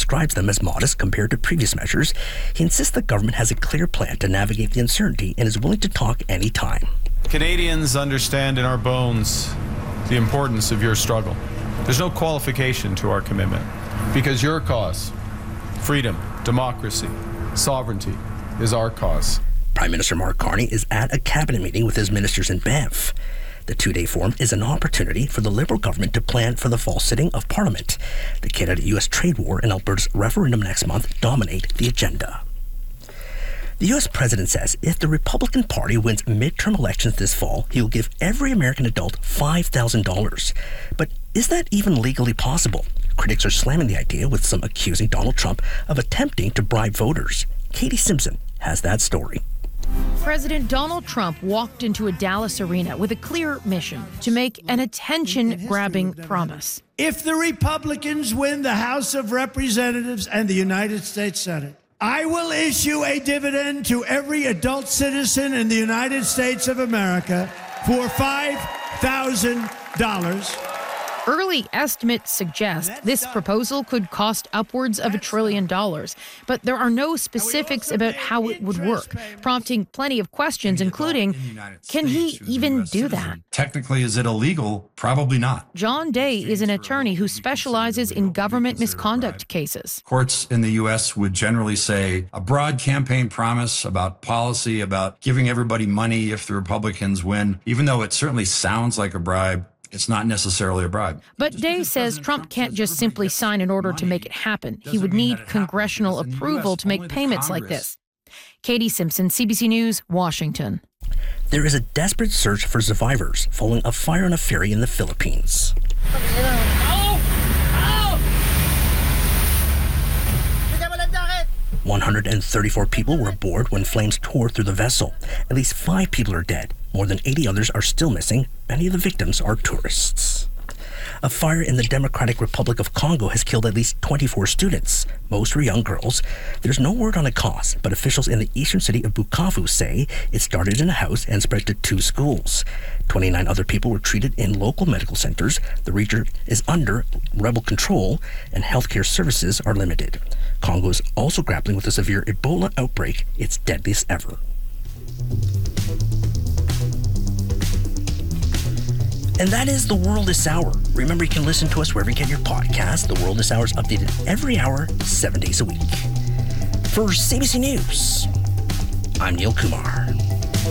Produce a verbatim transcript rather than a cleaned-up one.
describes them as modest compared to previous measures. He insists the government has a clear plan to navigate the uncertainty and is willing to talk anytime. Canadians understand in our bones the importance of your struggle. There's no qualification to our commitment because your cause, freedom, democracy, sovereignty, is our cause. Prime Minister Mark Carney is at a cabinet meeting with his ministers in Banff. The two-day forum is an opportunity for the Liberal government to plan for the fall sitting of Parliament. The Canada-U S trade war and Alberta's referendum next month dominate the agenda. The U S president says if the Republican Party wins midterm elections this fall, he will give every American adult five thousand dollars. But is that even legally possible? Critics are slamming the idea, with some accusing Donald Trump of attempting to bribe voters. Katie Simpson has that story. President Donald Trump walked into a Dallas arena with a clear mission to make an attention-grabbing promise. If the Republicans win the House of Representatives and the United States Senate, I will issue a dividend to every adult citizen in the United States of America for five thousand dollars. Early estimates suggest this proposal could cost upwards of a trillion dollars, but there are no specifics about how it would work, prompting plenty of questions, including, can he even do that? Technically, is it illegal? Probably not. John Day is an attorney who specializes in government misconduct cases. Courts in the U S would generally say a broad campaign promise about policy, about giving everybody money if the Republicans win, even though it certainly sounds like a bribe. It's not necessarily a bribe. But Day says Trump can't just simply sign an order to make it happen. He would need congressional approval to make payments like this. Katie Simpson, C B C News, Washington. There is a desperate search for survivors following a fire on a ferry in the Philippines. one hundred thirty-four people were aboard when flames tore through the vessel. At least five people are dead. More than eighty others are still missing. Many of the victims are tourists. A fire in the Democratic Republic of Congo has killed at least twenty-four students. Most were young girls. There's no word on a cause, but officials in the eastern city of Bukavu say it started in a house and spread to two schools. twenty-nine other people were treated in local medical centers. The region is under rebel control and healthcare services are limited. Congo is also grappling with a severe Ebola outbreak, its deadliest ever. And that is The World This Hour. Remember, you can listen to us wherever you get your podcast. The World This Hour is updated every hour, seven days a week. For C B C News, I'm Neil Kumar.